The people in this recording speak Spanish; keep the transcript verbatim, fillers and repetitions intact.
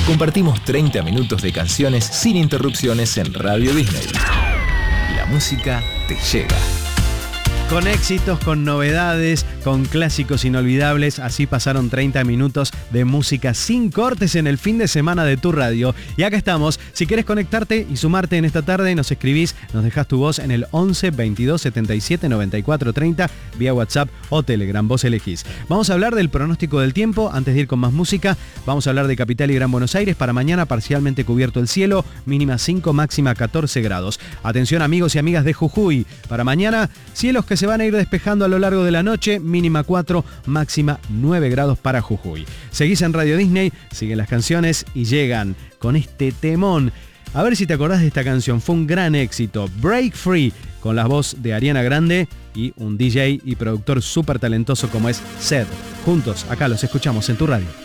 Compartimos treinta minutos de canciones sin interrupciones en Radio Disney. La música te llega. Con éxitos, con novedades, con clásicos inolvidables, así pasaron treinta minutos de música sin cortes en el fin de semana de tu radio. Y acá estamos. Si querés conectarte y sumarte en esta tarde, nos escribís, nos dejás tu voz en el once veintidós setenta y siete noventa y cuatro treinta vía WhatsApp o Telegram. Vos elegís. Vamos a hablar del pronóstico del tiempo. Antes de ir con más música, vamos a hablar de Capital y Gran Buenos Aires. Para mañana, parcialmente cubierto el cielo, mínima cinco, máxima catorce grados. Atención, amigos y amigas de Jujuy. Para mañana, cielos que se van a ir despejando a lo largo de la noche, mínima cuatro, máxima nueve grados para Jujuy. Seguís en Radio Disney, siguen las canciones y llegan con este temón. A ver si te acordás de esta canción, fue un gran éxito. Break Free, con la voz de Ariana Grande y un D J y productor súper talentoso como es Zedd. Juntos, acá los escuchamos en tu radio.